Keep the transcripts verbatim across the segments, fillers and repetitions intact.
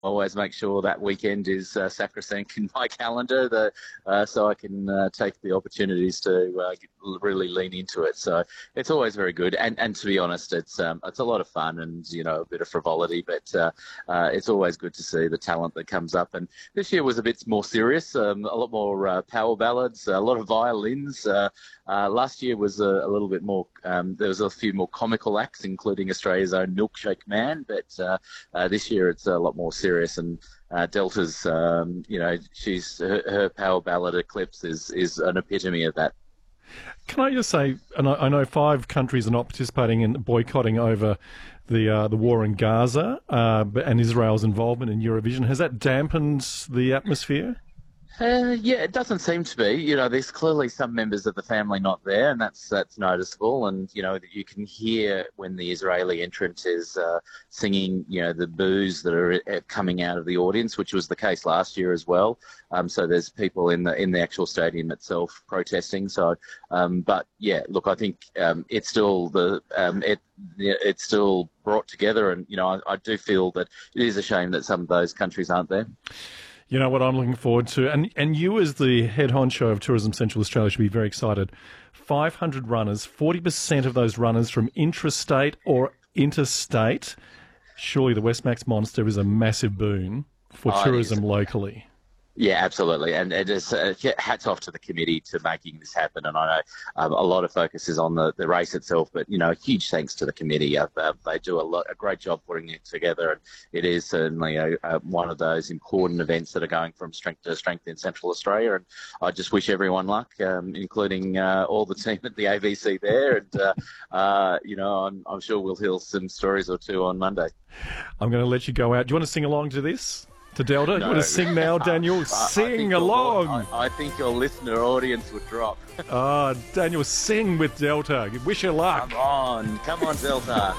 always make sure that weekend is uh, sacrosanct in my calendar, the, uh, so I can uh, take the opportunities to uh, really lean into it. So it's always very good, and and to be honest, it's um, it's a lot of fun and you know a bit of frivolity, but uh, uh, it's always good to see the talent that comes up. And this year was a bit more serious, um, a lot more uh, power ballads, a lot of violins. Uh, uh, last year was a, a little bit more. Um, there was a few more comical acts, including Australia's own Milkshake Man, but uh, uh, this year it's a lot more serious. And uh, Delta's, um, you know, she's her, her power ballad Eclipse is is an epitome of that. Can I just say, and I, I know five countries are not participating in boycotting over the uh, the war in Gaza uh, and Israel's involvement in Eurovision. Has that dampened the atmosphere? Uh, yeah, it doesn't seem to be. You know, there's clearly some members of the family not there, and that's that's noticeable. And you know, you can hear when the Israeli entrant is uh, singing, you know, the boos that are coming out of the audience, which was the case last year as well. Um, so there's people in the in the actual stadium itself protesting. So, um, but yeah, look, I think um, it's still the um, it it's still brought together, and you know, I, I do feel that it is a shame that some of those countries aren't there. You know what I'm looking forward to, and and you as the head honcho of Tourism Central Australia should be very excited. five hundred runners, forty percent of those runners from intrastate or interstate. Surely the Westmax Monster is a massive boon for oh, tourism locally. Yeah, absolutely. And it is, uh, hats off to the committee to making this happen. And I know um, a lot of focus is on the, the race itself, but, you know, huge thanks to the committee. Uh, uh, they do a, lot, a great job putting it together. And it is certainly a, a, one of those important events that are going from strength to strength in Central Australia. And I just wish everyone luck, um, including uh, all the team at the A V C there. And, uh, uh, you know, I'm, I'm sure we'll hear some stories or two on Monday. I'm going to let you go out. Do you want to sing along to this? To Delta? No. You want to sing now, Daniel? I, sing I along! I, I think your listener audience would drop. Ah, oh, Daniel, sing with Delta. Wish you luck. Come on. Come on, Delta.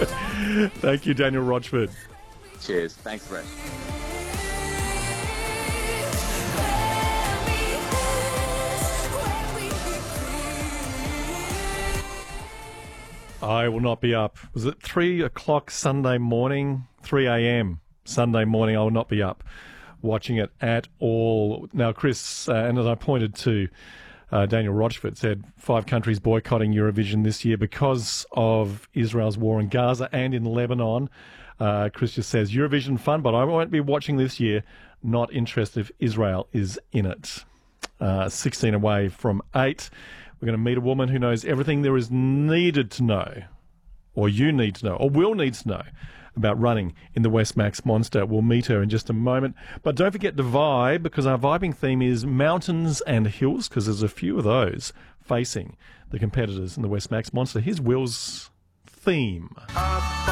Thank you, Daniel Rochford. Cheers. Thanks, Brett. I will not be up. Was it three o'clock Sunday morning? three a.m. Sunday morning, I will not be up watching it at all. Now, Chris, uh, and as I pointed to, uh, Daniel Rochford said five countries boycotting Eurovision this year because of Israel's war in Gaza and in Lebanon. Uh, Chris just says, Eurovision fun, but I won't be watching this year. Not interested if Israel is in it. Uh, sixteen away from eight. We're going to meet a woman who knows everything there is needed to know, or you need to know, or will need to know, about running in the Westmax Monster. We'll meet her in just a moment. But don't forget to vibe, because our vibing theme is mountains and hills, because there's a few of those facing the competitors in the Westmax Monster. Here's Will's theme. Up